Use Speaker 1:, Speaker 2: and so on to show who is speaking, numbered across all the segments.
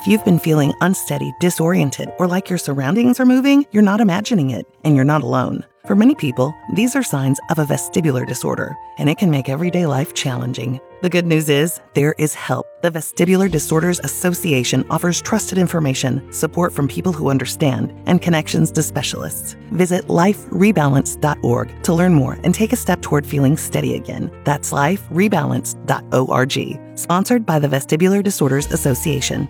Speaker 1: If you've been feeling unsteady, disoriented, or like your surroundings are moving, you're not imagining it, and you're not alone. For many people, these are signs of a vestibular disorder, and it can make everyday life challenging. The good news is, there is help. The Vestibular Disorders Association offers trusted information, support from people who understand, and connections to specialists. Visit liferebalance.org to learn more and take a step toward feeling steady again. That's liferebalance.org. Sponsored by the Vestibular Disorders Association.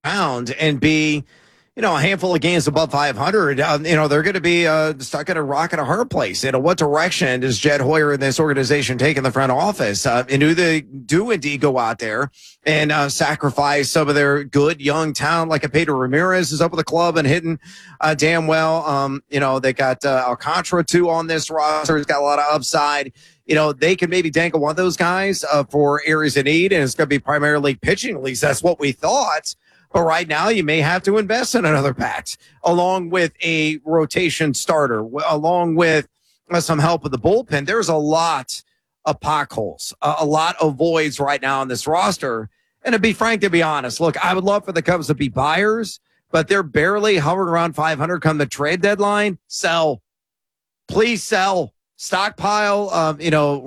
Speaker 2: And be, a handful of games above 500, they're going to be stuck in a rock and a hard place. What direction does Jed Hoyer and this organization take in the front office? And do they do indeed go out there and sacrifice some of their good young talent, like a Pedro Ramirez is up with the club and hitting damn well. They got Alcantara too on this roster. He's got a lot of upside. They could maybe dangle one of those guys for areas of need, and it's going to be primarily pitching. At least that's what we thought. But right now, you may have to invest in another bat, along with a rotation starter, along with some help with the bullpen. There's a lot of potholes, a lot of voids right now on this roster. And to be honest, look, I would love for the Cubs to be buyers, but they're barely hovering around 500 come the trade deadline. Sell. Please sell. Stockpile,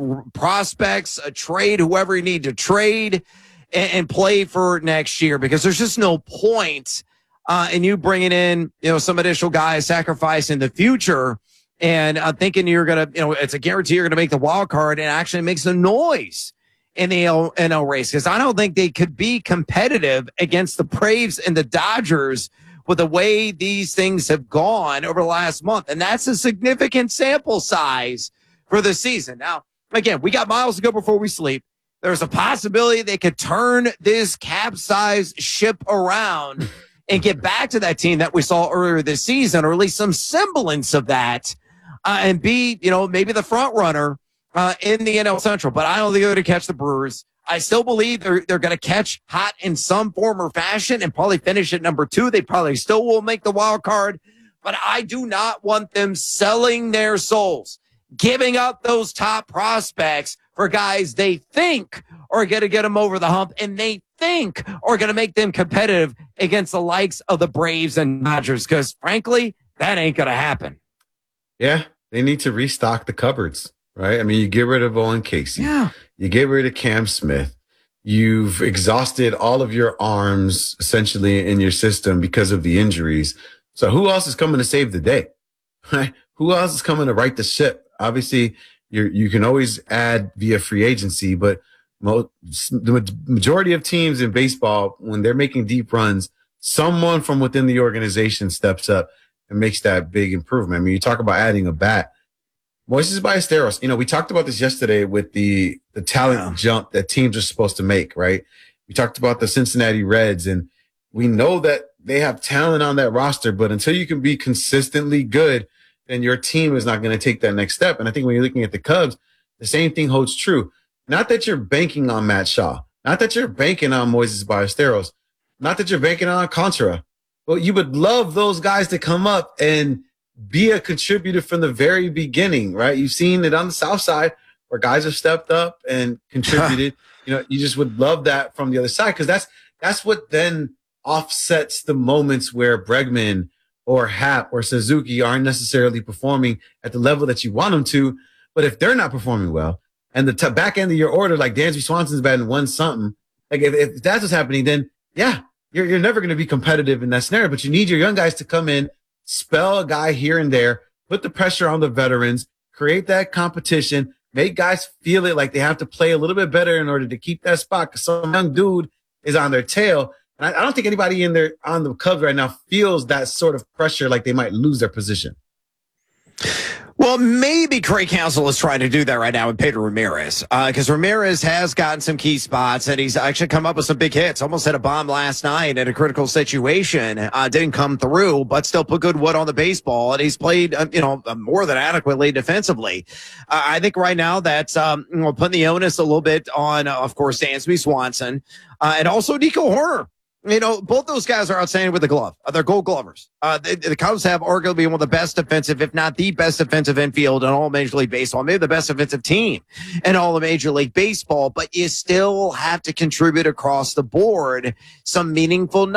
Speaker 2: prospects, trade whoever you need to trade. And play for next year, because there's just no point in you bringing in, some additional guys, sacrifice in the future, and thinking you're going to, it's a guarantee you're going to make the wild card and actually make some noise in the NL race. Because I don't think they could be competitive against the Braves and the Dodgers with the way these things have gone over the last month. And that's a significant sample size for the season. Now, again, we got miles to go before we sleep. There's a possibility they could turn this capsized ship around and get back to that team that we saw earlier this season, or at least some semblance of that, and be, maybe the front runner in the NL Central. But I don't think they're going to catch the Brewers. I still believe they're going to catch hot in some form or fashion and probably finish at number 2. They probably still will make the wild card, but I do not want them selling their souls, giving up those top prospects for guys they think are going to get them over the hump and they think are going to make them competitive against the likes of the Braves and Dodgers, because frankly, that ain't going to happen.
Speaker 3: Yeah, they need to restock the cupboards, right? I mean, you get rid of Owen Casey.
Speaker 2: Yeah.
Speaker 3: You get rid of Cam Smith. You've exhausted all of your arms essentially in your system because of the injuries. So who else is coming to save the day? Right? Who else is coming to right the ship? Obviously, you can always add via free agency, but the majority of teams in baseball, when they're making deep runs, someone from within the organization steps up and makes that big improvement. I mean, you talk about adding a bat. Moises Ballesteros, we talked about this yesterday with the talent jump that teams are supposed to make, right? We talked about the Cincinnati Reds, and we know that they have talent on that roster, but until you can be consistently good, then your team is not going to take that next step. And I think when you're looking at the Cubs, the same thing holds true. Not that you're banking on Matt Shaw, not that you're banking on Moises Ballesteros, not that you're banking on Alcantara, but you would love those guys to come up and be a contributor from the very beginning, right? You've seen it on the South Side where guys have stepped up and contributed. You just would love that from the other side, because that's what then offsets the moments where Bregman or Happ or Suzuki aren't necessarily performing at the level that you want them to. But if they're not performing well, and the back end of your order, like Dansby Swanson's batting 1-something, like if that's what's happening, then yeah, you're never going to be competitive in that scenario. But you need your young guys to come in, spell a guy here and there, put the pressure on the veterans, create that competition, make guys feel it like they have to play a little bit better in order to keep that spot, because some young dude is on their tail. And I don't think anybody on the Cubs right now feels that sort of pressure, like they might lose their position.
Speaker 2: Well, maybe Craig Counsell is trying to do that right now with Pedro Ramirez, because Ramirez has gotten some key spots, and he's actually come up with some big hits. Almost hit a bomb last night in a critical situation. Didn't come through, but still put good wood on the baseball, and he's played, more than adequately defensively. I think right now that's putting the onus a little bit on, of course, Dansby Swanson, and also Nico Horner. Both those guys are outstanding with the glove. They're Gold Glovers. The Cubs have arguably one of the best defensive, if not the best defensive infield in all Major League Baseball, maybe the best defensive team in all of Major League Baseball, but you still have to contribute across the board some meaningful